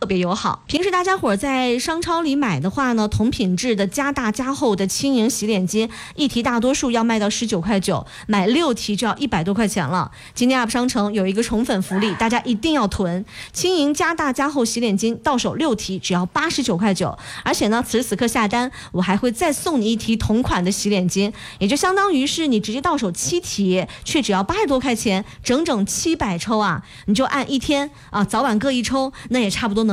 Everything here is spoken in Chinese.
特别友好。平时大家伙在商超里买的话呢，同品质的加大加厚的轻盈洗脸巾，一提大多数要卖到19.9块，买6提就要100多块钱了。今天 UP 商城有一个宠粉福利，大家一定要囤。轻盈加大加厚洗脸巾到手6提只要89.9块，而且呢，此时此刻下单，我还会再送你1提同款的洗脸巾，也就相当于是你直接到手7提，却只要80多块钱，整整700抽啊！你就按1天啊，早晚各1抽，那也差不多能